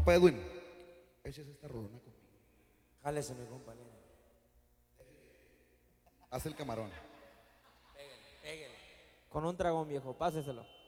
Compa Edwin, eches esta rolona conmigo. Jálese, mi compañero. Haz el camarón. Con un dragón, viejo, páseselo.